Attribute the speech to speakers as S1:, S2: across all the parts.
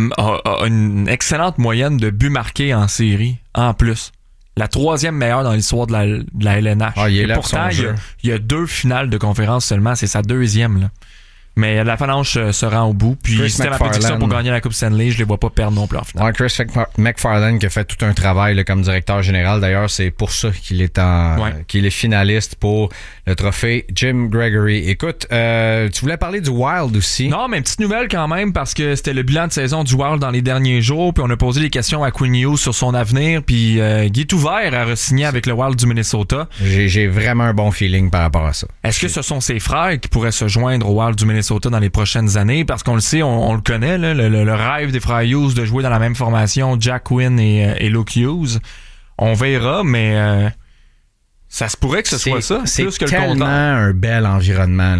S1: a une excellente moyenne de buts marqués en série, en plus. La 3e meilleure dans l'histoire de la LNH.
S2: Et
S1: pourtant, il y a 2 finales de conférence seulement. C'est sa 2e, là. Mais l'Avalanche se rend au bout. Puis c'était ma prédiction pour gagner la Coupe Stanley. Je les vois pas perdre non plus en finale.
S2: Ouais, Chris McFarland qui a fait tout un travail là, comme directeur général. D'ailleurs, c'est pour ça qu'il est qu'il est finaliste pour le trophée Jim Gregory. Écoute, tu voulais parler du Wild aussi.
S1: Non, mais une petite nouvelle quand même, parce que c'était le bilan de saison du Wild dans les derniers jours. Puis on a posé des questions à Quinn Hughes sur son avenir. Puis Guy est ouvert à re-signer avec le Wild du Minnesota.
S2: J'ai vraiment un bon feeling par rapport à ça.
S1: Est-ce que ce sont ses frères qui pourraient se joindre au Wild du Minnesota dans les prochaines années? Parce qu'on le sait, on le connaît, là, le rêve des frères Hughes de jouer dans la même formation, Jack Quinn et Luke Hughes. On verra, mais ça se pourrait que ce soit ça.
S2: C'est
S1: plus que le
S2: tellement un bel environnement.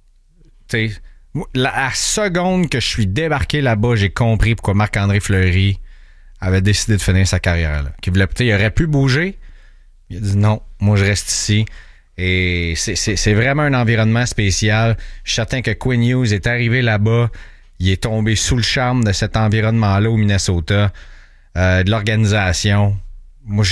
S2: Là. La seconde que je suis débarqué là-bas, j'ai compris pourquoi Marc-André Fleury avait décidé de finir sa carrière. Là. Il aurait pu bouger. Il a dit non, moi je reste ici. Et c'est vraiment un environnement spécial. Je suis certain que Quinn Hughes est arrivé là-bas. Il est tombé sous le charme de cet environnement-là au Minnesota, de l'organisation. Moi,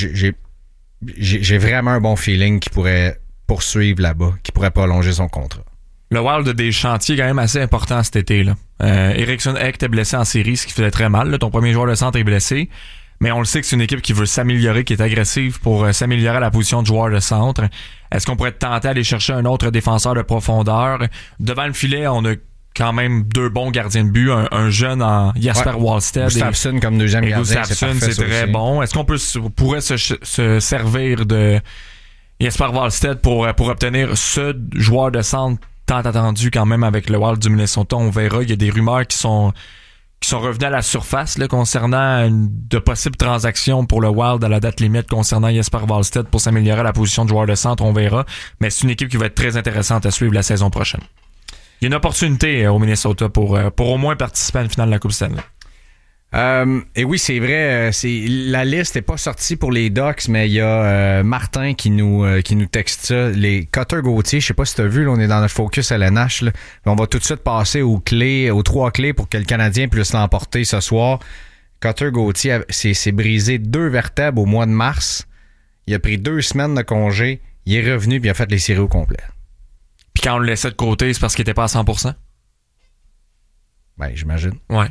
S2: j'ai vraiment un bon feeling qu'il pourrait poursuivre là-bas, qu'il pourrait prolonger son contrat.
S1: Le Wild a des chantiers quand même assez importants cet été. Là. Eriksson Ek était blessé en série, ce qui faisait très mal. Là. Ton premier joueur de centre est blessé. Mais on le sait que c'est une équipe qui veut s'améliorer, qui est agressive pour s'améliorer à la position de joueur de centre. Est-ce qu'on pourrait tenter d'aller chercher un autre défenseur de profondeur? Devant le filet, on a quand même 2 bons gardiens de but. Un jeune en Jesper Wallstedt.
S2: Gustafsson comme deuxième gardien,
S1: Gustafsson, c'est très bon. Est-ce qu'on pourrait se servir de Jesper Wallstedt pour obtenir ce joueur de centre tant attendu quand même avec le Wild du Minnesota? On verra. Il y a des rumeurs qui sont revenus à la surface là, concernant de possibles transactions pour le Wild à la date limite concernant Jesper Wallstedt pour s'améliorer à la position de joueur de centre, on verra. Mais c'est une équipe qui va être très intéressante à suivre la saison prochaine. Il y a une opportunité au Minnesota pour au moins participer à une finale de la Coupe Stanley.
S2: Et oui, c'est vrai, la liste n'est pas sortie pour les Ducks, mais il y a Martin qui nous texte ça. Les Cutter Gauthier, je sais pas si tu as vu, là, on est dans notre focus LNH. Là. On va tout de suite passer aux 3 clés pour que le Canadien puisse l'emporter ce soir. Cutter Gauthier s'est brisé 2 vertèbres au mois de mars. Il a pris 2 semaines de congé. Il est revenu puis il a fait les séries au complet.
S1: Puis quand on le laissait de côté, c'est parce qu'il était pas à 100%?
S2: Ben, j'imagine.
S1: Ouais.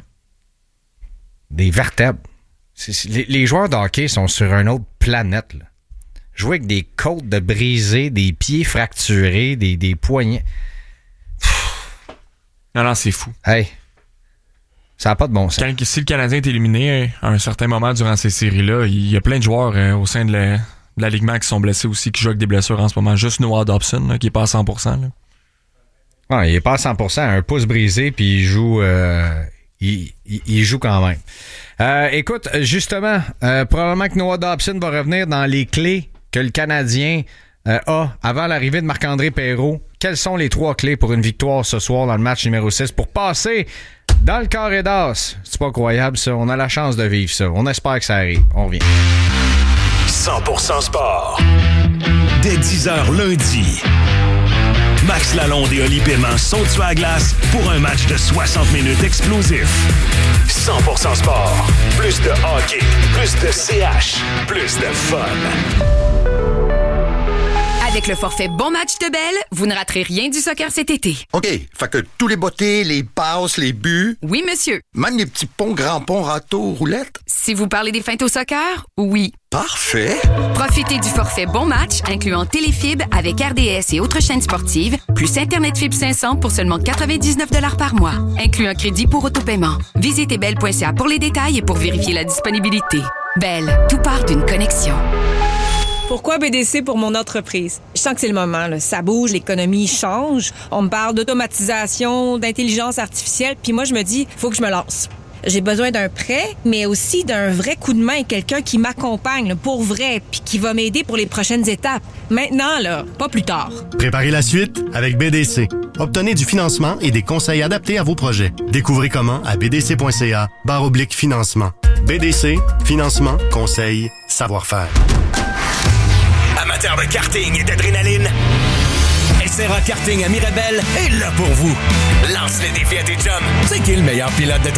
S2: Des vertèbres. Les joueurs de hockey sont sur une autre planète. Là. Jouer avec des côtes de brisées, des pieds fracturés, des poignets.
S1: Non, c'est fou.
S2: Hey, ça n'a pas de bon sens.
S1: Si le Canadien est éliminé à un certain moment durant ces séries-là, il y a plein de joueurs au sein de l'alignement qui sont blessés aussi, qui jouent avec des blessures en ce moment. Juste Noah Dobson, là, qui n'est pas à 100%. Là.
S2: Ouais, il n'est pas à 100%. Un pouce brisé, puis il joue... Il joue quand même. Écoute, justement, probablement que Noah Dobson va revenir dans les clés que le Canadien a avant l'arrivée de Marc-André Perreault. Quelles sont les 3 clés pour une victoire ce soir dans le match numéro 6 pour passer dans le carré d'as? C'est pas croyable, ça. On a la chance de vivre ça. On espère que ça arrive. On revient.
S3: 100% sport. Dès 10h lundi. Max Lalonde et Oli Paiement sont sur la glace pour un match de 60 minutes explosif. 100% sport. Plus de hockey, plus de CH, plus de fun.
S4: Avec le forfait Bon Match de Bell, vous ne raterez rien du soccer cet été.
S5: OK, fait que tous les bottées, les passes, les buts...
S4: Oui, monsieur.
S5: Même les petits ponts, grands ponts, râteaux, roulettes?
S4: Si vous parlez des feintes au soccer, oui.
S5: Parfait!
S4: Profitez du forfait Bon Match, incluant Téléfib avec RDS et autres chaînes sportives, plus Internet Fibre 500 pour seulement 99$ par mois, inclut un crédit pour autopaiement. Visitez bell.ca pour les détails et pour vérifier la disponibilité. Bell, tout part d'une connexion.
S6: Pourquoi BDC pour mon entreprise? Je sens que c'est le moment. Là. Ça bouge, l'économie change. On me parle d'automatisation, d'intelligence artificielle. Puis moi, je me dis, faut que je me lance. J'ai besoin d'un prêt, mais aussi d'un vrai coup de main et quelqu'un qui m'accompagne là, pour vrai puis qui va m'aider pour les prochaines étapes. Maintenant, là, pas plus tard.
S7: Préparez la suite avec BDC. Obtenez du financement et des conseils adaptés à vos projets. Découvrez comment à bdc.ca/financement. BDC, financement, conseils, savoir-faire.
S3: Amateurs de karting et d'adrénaline, SRA Karting à Mirabel est là pour vous. Lance le défi à tes chums. C'est qui le meilleur pilote de